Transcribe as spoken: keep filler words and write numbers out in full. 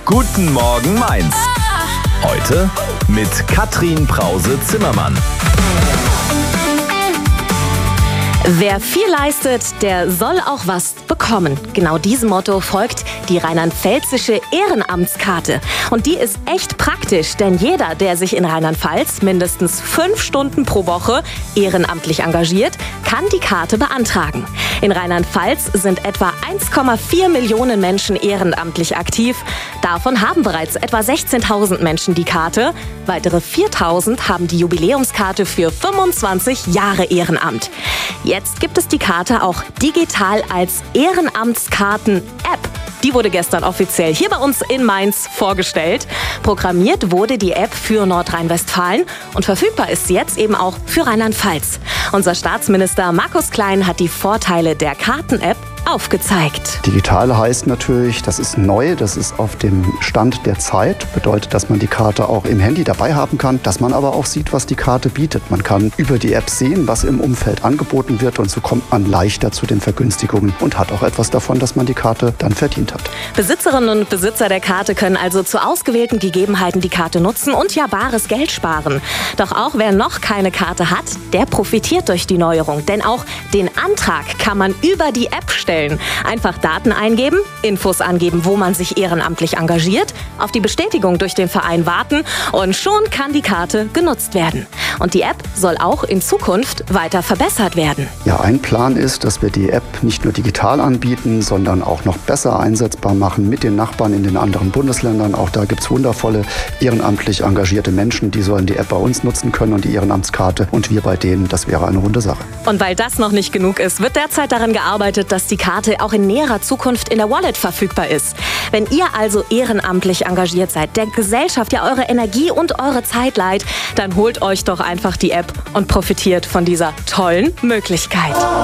Guten Morgen Mainz. Heute mit Katrin Brause-Zimmermann. Wer viel leistet, der soll auch was bekommen. Genau diesem Motto folgt die rheinland-pfälzische Ehrenamtskarte. Und die ist echt praktisch, denn jeder, der sich in Rheinland-Pfalz mindestens fünf Stunden pro Woche ehrenamtlich engagiert, kann die Karte beantragen. In Rheinland-Pfalz sind etwa eins Komma vier Millionen Menschen ehrenamtlich aktiv. Davon haben bereits etwa sechzehntausend Menschen die Karte. Weitere viertausend haben die Jubiläumskarte für fünfundzwanzig Jahre Ehrenamt. Jetzt gibt es die Karte auch digital als Ehrenamtskarten-App. Die wurde gestern offiziell hier bei uns in Mainz vorgestellt. Programmiert wurde die App für Nordrhein-Westfalen und verfügbar ist sie jetzt eben auch für Rheinland-Pfalz. Unser Staatsminister Markus Klein hat die Vorteile der Karten-App aufgezeigt. Digital heißt natürlich, das ist neu, das ist auf dem Stand der Zeit. Bedeutet, dass man die Karte auch im Handy dabei haben kann, dass man aber auch sieht, was die Karte bietet. Man kann über die App sehen, was im Umfeld angeboten wird, und so kommt man leichter zu den Vergünstigungen und hat auch etwas davon, dass man die Karte dann verdient hat. Besitzerinnen und Besitzer der Karte können also zu ausgewählten Gegebenheiten die Karte nutzen und ja bares Geld sparen. Doch auch wer noch keine Karte hat, der profitiert durch die Neuerung. Denn auch den Antrag kann man über die App stellen. Einfach Daten eingeben, Infos angeben, wo man sich ehrenamtlich engagiert, auf die Bestätigung durch den Verein warten und schon kann die Karte genutzt werden. Und die App soll auch in Zukunft weiter verbessert werden. Ja, ein Plan ist, dass wir die App nicht nur digital anbieten, sondern auch noch besser einsetzbar machen mit den Nachbarn in den anderen Bundesländern. Auch da gibt es wundervolle ehrenamtlich engagierte Menschen, die sollen die App bei uns nutzen können und die Ehrenamtskarte, und wir bei denen. Das wäre eine runde Sache. Und weil das noch nicht genug ist, wird derzeit daran gearbeitet, dass die Karte auch in näherer Zukunft in der Wallet verfügbar ist. Wenn ihr also ehrenamtlich engagiert seid, der Gesellschaft ja eure Energie und eure Zeit leiht, dann holt euch doch einfach die App und profitiert von dieser tollen Möglichkeit.